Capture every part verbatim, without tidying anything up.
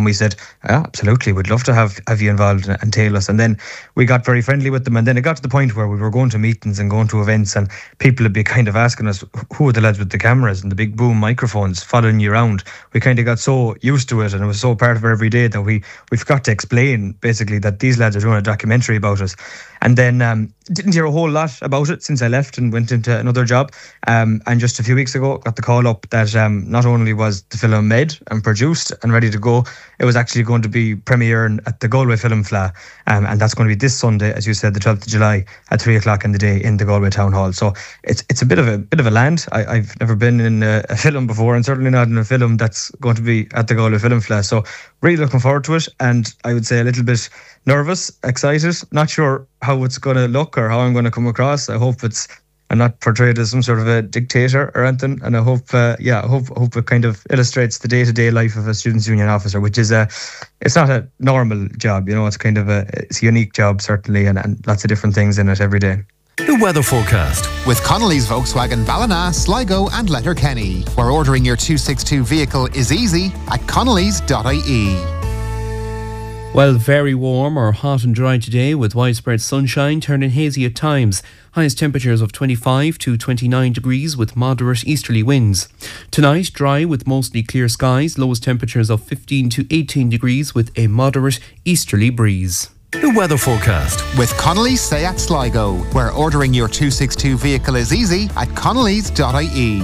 we said, yeah, absolutely, we'd love to have, have you involved and, and tail us. And then we got very friendly with them, and then it got to the point where we were going to meetings and going to events, and people would be kind of asking us, who are the lads with the cameras and the big boom microphones following you around? We kind of got so used to it, and it was so part of our every day that we, we forgot to explain basically that these lads are doing a documentary about us. And then um, didn't hear a whole lot about it since I left and went into another job. Um, and just a few weeks ago, got the call up that um, not only was the film made and produced and ready to go, it was actually going to be premiering at the Galway Film Fleadh. Um, and that's going to be this Sunday, as you said, the twelfth of July at three o'clock in the day in the Galway Town Hall. So it's it's a bit of a bit of a land. I, I've never been in a, a film before, and certainly not in a film that's going to be at the Galway Film Fleadh. So really looking forward to it, and I would say a little bit nervous, excited, not sure how it's going to look or how I'm going to come across. I hope it's I'm not portrayed as some sort of a dictator or anything, and I hope, uh, yeah, I hope hope it kind of illustrates the day-to-day life of a students' union officer, which is a, it's not a normal job, you know. It's kind of a, it's a unique job certainly, and, and lots of different things in it every day. The weather forecast with Connolly's Volkswagen Ballina, Sligo and Letterkenny, where ordering your two sixty-two vehicle is easy at connellys dot I E. Well, very warm or hot and dry today with widespread sunshine turning hazy at times. Highest temperatures of twenty-five to twenty-nine degrees with moderate easterly winds. Tonight, dry with mostly clear skies. Lowest temperatures of fifteen to eighteen degrees with a moderate easterly breeze. The weather forecast with Connolly's Seat Sligo, where ordering your two sixty-two vehicle is easy at connellys dot I E.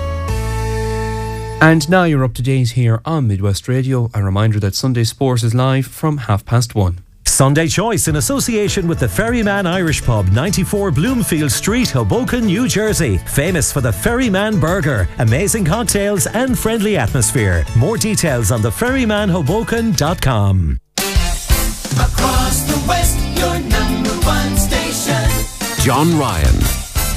And now you're up to date here on Midwest Radio. A reminder that Sunday Sport is live from half past one. Sunday Choice in association with the Ferryman Irish Pub, ninety-four Bloomfield Street, Hoboken, New Jersey. Famous for the Ferryman Burger, amazing cocktails and friendly atmosphere. More details on the ferryman hoboken dot com. Across the West, your number one station. John Ryan.